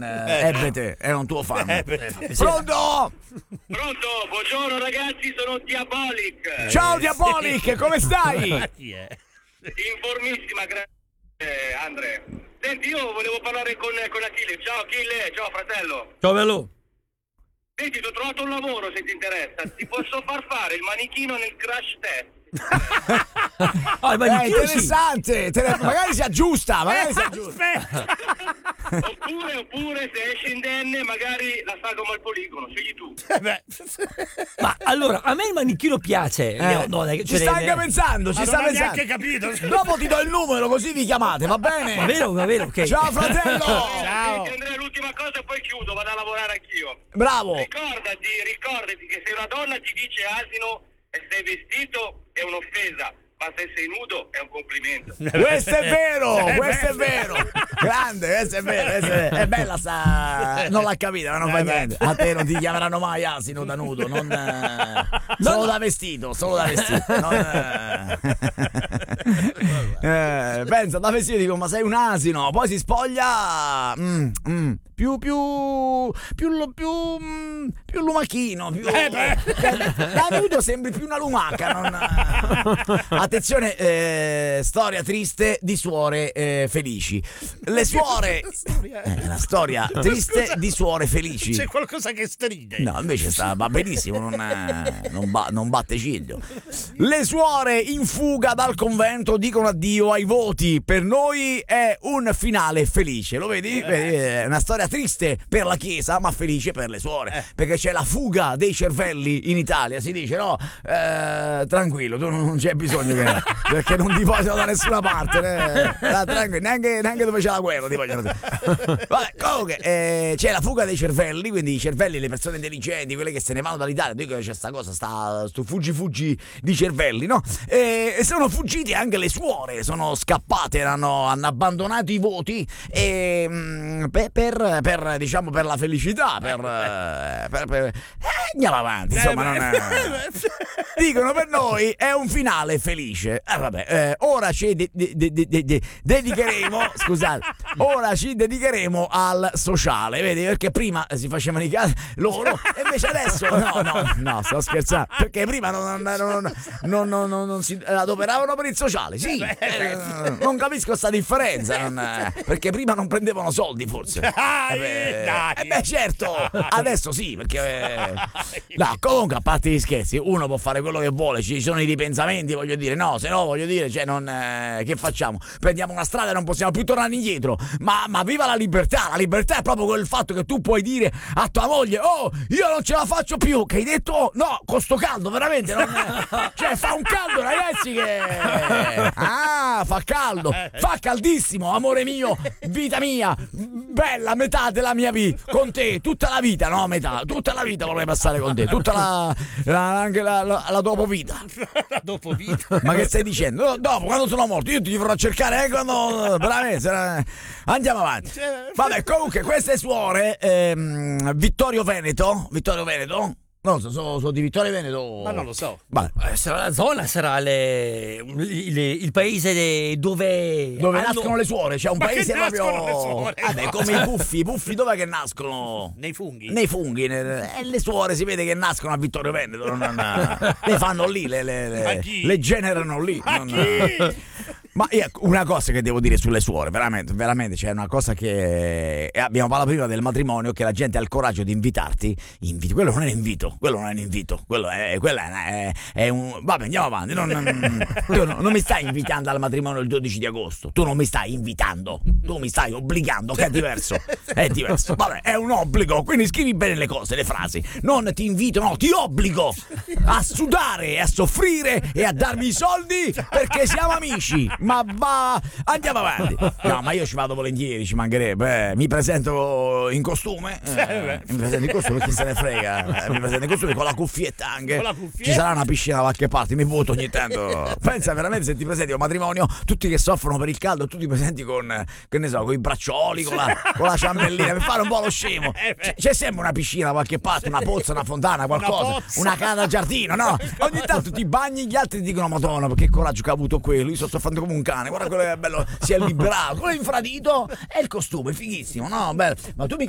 fan, Ebete, è un tuo fan. Pronto? Pronto, buongiorno ragazzi, sono Diabolic. Ciao Diabolic, come stai? Informissima, grazie Andre. Senti, io volevo parlare con Achille. Ciao Achille, ciao fratello. Ciao Velo. Senti, ti ho trovato un lavoro se ti interessa. Ti posso far fare il manichino nel crash test. Interessante, magari si aggiusta, Oppure se esce indenne magari la sagoma al poligono, scegli tu. Ma allora, a me il manichino piace. Ci sta anche pensando, ci sta pensando. Neanche capito. Dopo ti do il numero così vi chiamate, va bene? Va vero, ok. Ciao fratello. Ciao. Andrea, l'ultima cosa e poi chiudo, vado a lavorare anch'io. Bravo. Ricordati che se una donna ti dice asino e sei vestito è un'offesa, ma se sei nudo è un complimento. Questo è vero. Grande, questo è vero. È bella sta. Non l'ha capita, ma non fa niente. A te non ti chiameranno mai asino da nudo, solo da vestito. Pensa, da vestito dico, ma sei un asino. Poi si spoglia. Più lumachino, da nudo sembri più una lumaca. Attenzione, storia triste di suore felici. Le suore, la storia triste di suore felici. C'è qualcosa che stride. No, invece va benissimo, non batte ciglio. Le suore in fuga dal convento dicono addio ai voti. Per noi è un finale felice, lo vedi? È una storia triste per la chiesa, ma felice per le suore, perché c'è la fuga dei cervelli in Italia. Si dice no, tranquillo, tu non c'è bisogno perché non ti vogliono da nessuna parte, tranquillo, neanche dove c'è la guerra ti vogliono. Vabbè, comunque c'è la fuga dei cervelli, quindi i cervelli, le persone intelligenti, quelle che se ne vanno dall'Italia. Dico che c'è sta cosa, sto fuggi di cervelli, no? E sono fuggiti anche le suore, sono scappate, hanno abbandonato i voti per diciamo per la felicità, andiamo avanti, insomma, dicono per noi è un finale felice. Ora ci dedicheremo, scusate, ora ci dedicheremo al sociale, vedi, perché prima si facevano i casi loro e invece adesso no, sto scherzando, perché prima non si adoperavano per il sociale, sì, non capisco sta differenza, perché prima non prendevano soldi forse. Certo, adesso sì, perché no, comunque a parte gli scherzi, uno può fare quello che vuole, ci sono i ripensamenti, voglio dire, no, se no voglio dire, cioè che facciamo? Prendiamo una strada e non possiamo più tornare indietro, ma viva la libertà è proprio quel fatto che tu puoi dire a tua moglie, oh, io non ce la faccio più, che hai detto, oh, no, con sto caldo veramente cioè fa un caldo, ragazzi, che fa caldo, fa caldissimo, amore mio, vita mia, bella metà della mia vita con te, tutta la vita, no, metà, tutta la vita vorrei passare con te, tutta anche la dopovita. La dopovita. Ma che stai dicendo? Dopo, quando sono morto, io ti vorrò cercare quando veramente. Andiamo avanti. Vabbè, comunque queste suore, Vittorio Veneto. Non lo so, sono di Vittorio Veneto. Ma non lo so. Sarà la zona, sarà il paese dove nascono le suore. C'è un paese proprio. Le suore? Vabbè, come i puffi, dov'è che nascono? Nei funghi. Le suore si vede che nascono a Vittorio Veneto. Le fanno lì, le generano lì. Ma una cosa che devo dire sulle suore, veramente c'è una cosa che abbiamo parlato prima del matrimonio, che la gente ha il coraggio di invitarti. Quello non è un invito, quello è un. Vabbè, andiamo avanti. Tu non mi stai invitando al matrimonio il 12 di agosto, tu non mi stai invitando, tu mi stai obbligando, che è diverso. Vabbè, è un obbligo, quindi scrivi bene le cose, le frasi. Non ti invito, no, ti obbligo a sudare, a soffrire e a darmi i soldi perché siamo amici. Ma andiamo avanti. No, ma io ci vado volentieri, ci mancherebbe. Mi presento in costume. Mi presento in costume, chi se ne frega. Mi presento in costume con la cuffietta anche. Ci sarà una piscina da qualche parte, mi vuoto ogni tanto. Pensa veramente, se ti presenti a un matrimonio, tutti che soffrono per il caldo, tu ti presenti con, che ne so, con i braccioli, con la ciambellina, per fare un po' lo scemo. C'è sempre una piscina da qualche parte, una pozza, una fontana, qualcosa, una canna da giardino, no? Ogni tanto ti bagni, gli altri dicono, Madonna, che coraggio che ha avuto quello, io sto soffrendo come un cane, guarda quello che è bello, si è liberato, quello infradito, è il costume, fighissimo, no? Bello. Ma tu mi